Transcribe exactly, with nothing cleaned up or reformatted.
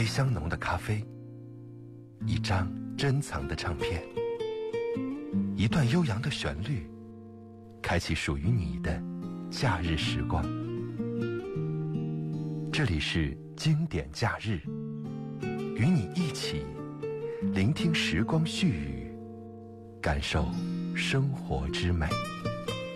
香浓的咖啡，一张珍藏的唱片，一段悠扬的旋律，开启属于你的假日时光。这里是经典假日，与你一起聆听时光絮语，感受生活之美。